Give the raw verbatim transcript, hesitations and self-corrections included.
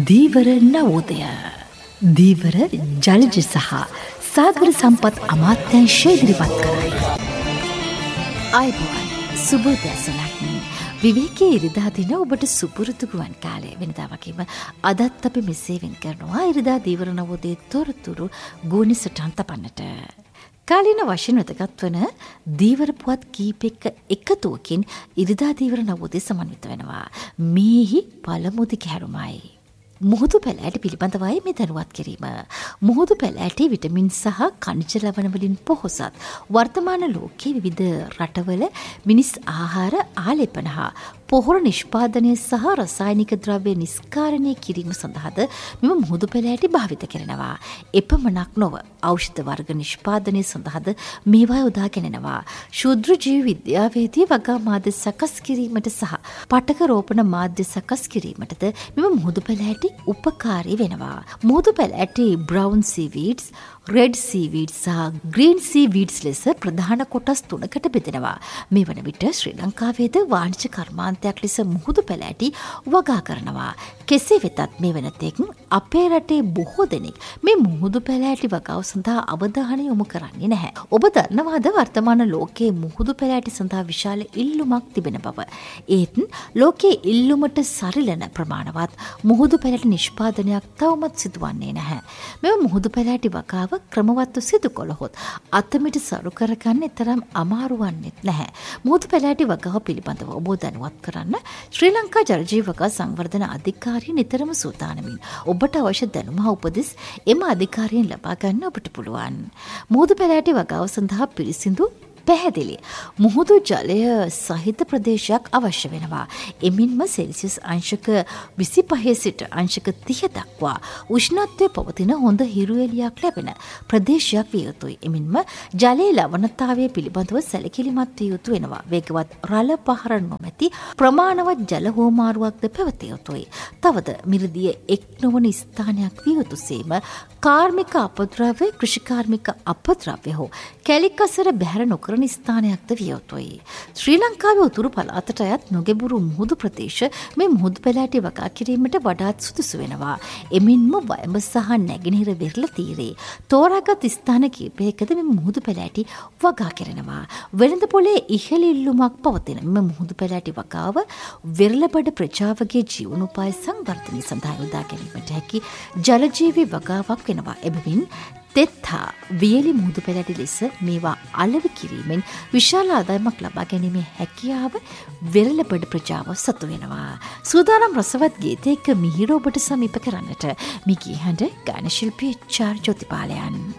දීවර නවෝදය දීවර ජලජ සහ සාගර සම්පත් අමාත්‍යංශය ඉදිරිපත් කරයි. ආයුබෝවන් සුබෝදෑසනක්. විවේකයේ ඉරිදා දින ඔබට සුපුරුදු ගුවන් කාලය වෙනදා වගේම අදත් අපි මෙසේ වෙන් කරනවා ඉරිදා දීවර නවෝදයේ තොරතුරු ගුවන් සටහන් තපන්නට. කාලීන වශයෙන් වැදගත් වන දීවර පුවත් කීපයක එකතුවකින් ඉරිදා දීවර නවෝදය සමන්විත වෙනවා. මේහි පළමු දිග හැරුමයි. මුහුදු පැලෑට පිළිබඳවයි මේ දැනුවත් කිරීම. මුහුදු පැලෑටේ විටමින් සහ ඛනිජ ලවණ වලින් පොහොසත් වර්තමාන ලෝකයේ විවිධ රටවල මිනිස් ආහාර ආලේපන හා පොහොර නිෂ්පාදනය සහ රසායනික ද්‍රව්‍ය නිස්කාරණය කිරීම සඳහාද මෙම මුහුදු පැලෑටි භාවිත කරනවා. එපමණක් නොව ඖෂධ වර්ග නිෂ්පාදනය සඳහාද මේවා යොදා ගැනෙනවා. ශුද්‍ර ජීව විද්‍යාවේදී වගා මාධ්‍ය සකස් කිරීමට සහ පටක රෝපණ මාධ්‍ය සකස් කිරීමටද මෙම මුහුදු පැලෑටි උපකාරී වෙනවා. මුහුදු පැලෑටි බ්‍රවුන් සීවීඩ්ස්, රෙඩ් සීවීඩ්ස් සහ ග්‍රීන් සීවීඩ්ස් ලෙස ප්‍රධාන කොටස් තුනකට බෙදෙනවා. මේ වන විට ශ්‍රී ලංකාවේද වාණිජ කර්මාන්තයක් ලෙස මුහුදු පැලෑටි වගා කරනවා. කෙසේ වෙතත් මේ වෙනතෙක් අපේ රටේ බොහෝ දෙනෙක් මේ මුහුදු පැලෑටි වගාව සඳහා අවධානය යොමු කරන්නේ නැහැ. ඔබ දන්නවාද වර්තමාන ලෝකයේ මුහුදු පැලෑටි සඳහා විශාල ඉල්ලුමක් තිබෙන බව. ඒත් ලෝකයේ ඉල්ලුමට සරිලන ප්‍රමාණවත් මුහුදු පැලෑටි නිෂ්පාදනයක් තවමත් සිදුවන්නේ නැහැ. මෙම මුහුදු පැලෑටි වගාව ක්‍රමවත්ව සිදු කළහොත් අතමිට සරු කරගන්න තරම් අමාරු වන්නේත් නැහැ. මුහුදු පැලෑටි වගාව පිළිබඳව ඔබ දැනුවත් කරන්න ශ්‍රී ලංකා ජල ජීව වගා සංවර්ධන අධිකාරිය නිතරම සූදානමින්. ඔබට අවශ්‍ය දැනුම හා උපදෙස් එම අධිකාරියෙන් ලබා ගන්න ඔබට පුළුවන්. මුහුදු පැලෑටි වගාව සඳහා පිරිසිදු පැහැදිලි මුහුදු ජලය සහිත ප්‍රදේශයක් අවශ්‍ය වෙනවා. එමින්ම සෙල්සියස් අංශක විසිපහේ සිට අංශක තිහ දක්වා උෂ්ණත්වය පවතින හොඳ හිරු එළියක් ලැබෙන ප්‍රදේශයක් විය යුතුයි. එමින්ම ජලයේ ලවණතාවය පිළිබඳව සැලකිලිමත් විය යුතු වෙනවා. වේගවත් රළ පහර නොමැති ප්‍රමාණවත් ජල හෝමාරුවක්ද පැවතිය යුතුයි. තවද මිරිදිය එක් නොවන ස්ථානයක් විය යුතුසේම කාර්මික අපද්‍රව්‍ය, කෘෂිකාර්මික අපද්‍රව්‍ය හෝ කැලිකසර බැහැර නොකර ස්ථානයක්ද විය යුතුයි. ශ්‍රී ලංකාවේ උතුරු පළාතට අයත් නොගැඹුරු මුහුදු ප්‍රදේශ මේ මුහුදු පැලෑටි වගා කිරීමට වඩාත් සුදුසු වෙනවා. එමින්ම වයඹ සහ නැගෙනහිර වෙරළ තීරයේ තෝරාගත් ස්ථාන කිහිපයකද මේ මුහුදු පැලෑටි වගා කරනවා. වෙළඳ පොලේ ඉහළ ඉල්ලුමක් පවතින මේ මුහුදු පැලෑටි වගාව වෙරළබඩ ප්‍රජාවගේ ජීවනෝපාය සංවර්ධනය සඳහා යොදා ගැනීමට හැකි ජලජීවී වගාවක් වෙනවා. එබැවින් තෙත් හා වියලි මුහුදු පැලෑටි ලෙස මේවා අලෙවි කිරීමෙන් විශාල ආදායමක් ලබා ගැනීමේ හැකියාව වෙරළබඩ ප්‍රජාව සතු වෙනවා. සූදානම් රසවත් ගීතයක මිහිර ඔබට සමීප කරන්නට මේ ගී හඬ ගාන ශිල්පී චාර් ජෝතිපාලයන්.